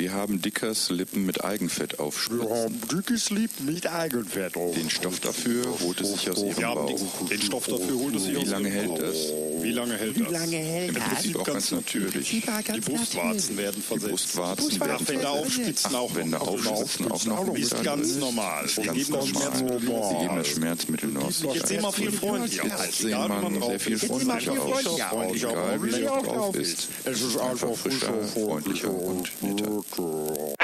Wir haben Dickers Lippen mit Eigenfett aufspritzen. Dickes Lippen mit Eigenfett auf. Den Stoff dafür holt es sich aus ihrem Bauch. Den Stoff dafür holt es sich aus Wie lange ihrem hält Bauch. das? Wie lange hält das? Im Prinzip auch ganz natürlich. Die Brustwarzen werden Die versetzt. Brustwarzen werden Wenn da aufspritzen auch wenn da aufspritzen auch noch ist wieder ganz drin. normal. Ist Wir ganz geben das normal. Schmerzmittel Sie geben das Schmerzmittel nur. Jetzt sehen wir viel freundlicher aus. Jetzt sehen Egal, wie man drauf sehr viel ist. freundlicher aus. Freundlicher Egal wie freundlicher man drauf ist. Es ist Einfach frischer, freundlicher und netter.